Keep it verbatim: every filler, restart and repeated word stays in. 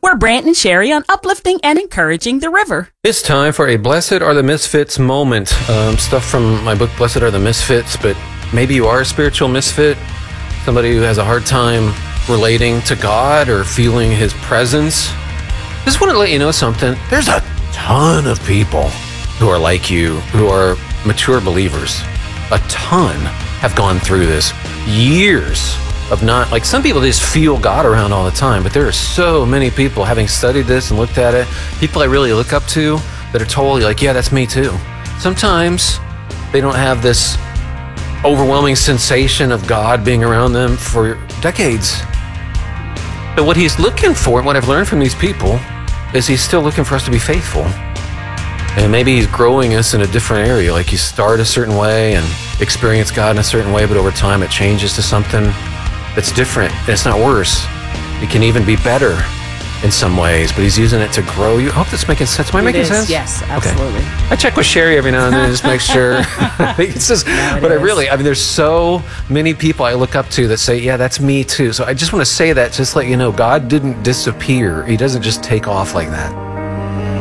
We're Brant and Sherry on uplifting and encouraging the river. It's time for a Blessed Are the Misfits moment. Um, stuff from my book, Blessed Are the Misfits, but maybe you are a spiritual misfit, somebody who has a hard time relating to God or feeling His presence. Just want to let you know something. There's a ton of people who are like you, who are mature believers. A ton have gone through this. Years of not, like some people just feel God around all the time, but there are so many people, having studied this and looked at it, people I really look up to that are totally like, yeah, that's me too. Sometimes they don't have this overwhelming sensation of God being around them for decades. But what He's looking for, and what I've learned from these people, is He's still looking for us to be faithful. And maybe He's growing us in a different area, like you start a certain way and experience God in a certain way, but over time it changes to something that's different, and it's not worse. It can even be better in some ways, but He's using it to grow you. I hope that's making sense. Am I It making is, sense? yes, absolutely. Okay. I check with Sherry every now and then, just make sure. It's just, No, it but I is. really, I mean, there's so many people I look up to that say, yeah, that's me too. So I just want to say that, just let you know, God didn't disappear. He doesn't just take off like that.